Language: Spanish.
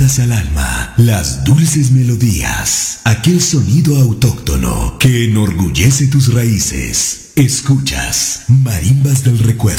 cantadas al alma, las dulces melodías, aquel sonido autóctono que enorgullece tus raíces. Escuchas Marimbas del Recuerdo.